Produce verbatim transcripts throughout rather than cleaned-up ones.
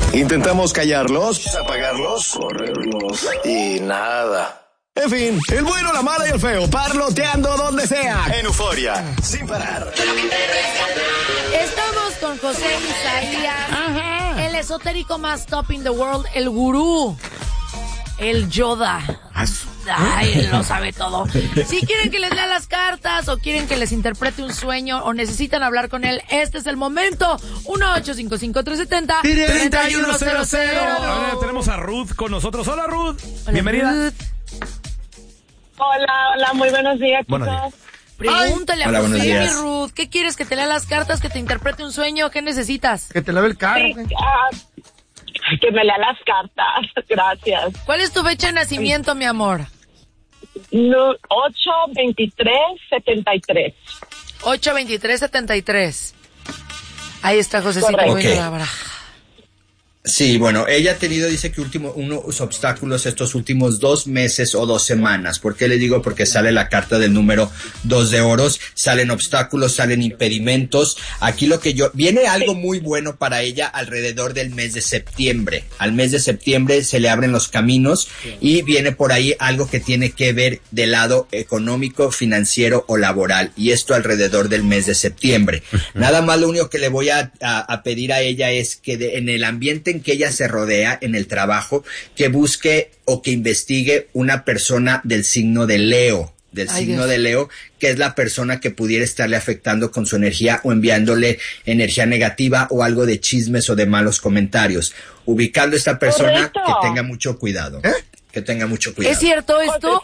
Intentamos callarlos, apagarlos, correrlos y nada. En fin, el bueno, la mala y el feo, parloteando donde sea. En Euforia, sin parar. Estamos con José Isaías, Ajá. el esotérico más top in the world, el gurú, el Yoda. Ay, él lo sabe todo. Si quieren que les lea las cartas o quieren que les interprete un sueño o necesitan hablar con él, este es el momento. uno ocho cinco cinco, tres siete cero, tres uno cero cero. Ahora tenemos a Ruth con nosotros. Hola, Ruth. Hola, Bienvenida. Ruth. Hola, hola, muy buenos días, chicos. Buenos días. Pregúntale Hola, a José, mi Ruth, ¿qué quieres? ¿Que te lea las cartas? ¿Que te interprete un sueño? ¿Qué necesitas? Que te lave el carro. Sí, uh, que me lea las cartas, gracias. ¿Cuál es tu fecha de nacimiento, mi amor? No, ocho veintitrés setenta y tres. ocho veintitrés setenta y tres. Ahí está, Josecito. Okay. Bueno, Sí, bueno, ella ha tenido, dice que último, unos obstáculos estos últimos dos meses o dos semanas. ¿Por qué le digo? Porque sale la carta del número dos de oros, salen obstáculos, salen impedimentos. Aquí lo que yo, viene algo muy bueno para ella alrededor del mes de septiembre. Al mes de septiembre se le abren los caminos y viene por ahí algo que tiene que ver del lado económico, financiero o laboral. Y esto alrededor del mes de septiembre. Nada más lo único que le voy a, a, a pedir a ella es que de, en el ambiente en que ella se rodea, en el trabajo, que busque o que investigue una persona del signo de Leo, del Ay, signo Dios. de Leo, que es la persona que pudiera estarle afectando con su energía o enviándole energía negativa o algo de chismes o de malos comentarios. Ubicando a esta persona, Correcto. que tenga mucho cuidado. ¿Eh? Que tenga mucho cuidado. ¿Es cierto esto?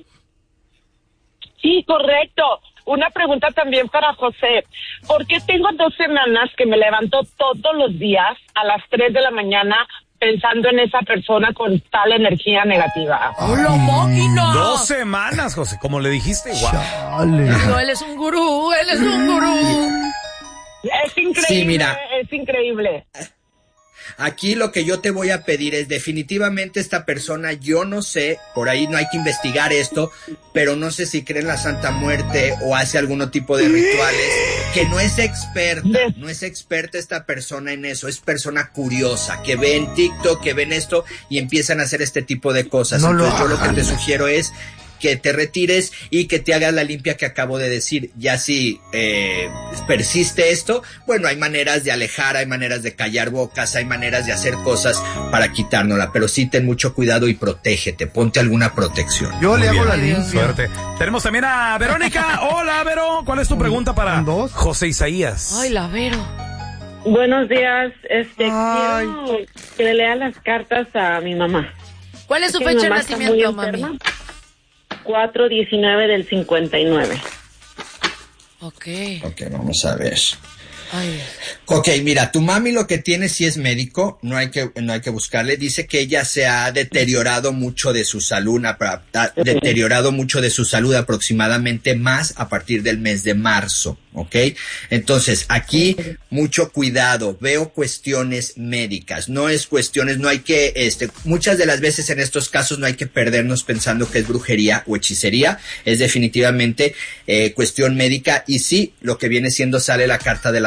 Sí, correcto. Una pregunta también para José. ¿Por qué tengo dos semanas que me levanto todos los días a las tres de la mañana pensando en esa persona con tal energía negativa? ¡Hola, máquina! Dos semanas, José, como le dijiste. Wow. No, él es un gurú, él es un gurú. Es increíble, sí, mira. es increíble. Aquí lo que yo te voy a pedir es definitivamente esta persona, yo no sé, por ahí no hay que investigar esto, pero no sé si cree en la Santa Muerte o hace algún tipo de rituales, que no es experta, no es experta esta persona en eso, es persona curiosa, que ve en TikTok, que ven esto y empiezan a hacer este tipo de cosas. No Entonces yo lo que te sugiero es que te retires y que te hagas la limpia que acabo de decir. Ya si eh, persiste esto, bueno, hay maneras de alejar, hay maneras de callar bocas, hay maneras de hacer cosas para quitárnosla, pero sí ten mucho cuidado y protégete, ponte alguna protección. Yo Muy le hago bien. la limpia. Suerte. Tenemos también a Verónica. Hola, Vero. ¿Cuál es tu pregunta para ¿Dos? José Isaías? Ay, la Vero. Buenos días. Este, Ay. quiero que le lea las cartas a mi mamá. ¿Cuál es su que mi fecha de mamá está nacimiento, muy mami? enferma. cuatro diecinueve del cincuenta y nueve. Ok. Ok, vamos a ver. Ay. Ok, mira, tu mami lo que tiene sí es médico, no hay que, no hay que buscarle. Dice que ella se ha deteriorado mucho de su salud, ha deteriorado mucho de su salud aproximadamente más a partir del mes de marzo, ¿ok? Entonces, aquí mucho cuidado, veo cuestiones médicas, no es cuestiones, no hay que, este, muchas de las veces en estos casos no hay que perdernos pensando que es brujería o hechicería, es definitivamente eh, cuestión médica y sí, lo que viene siendo sale la carta de la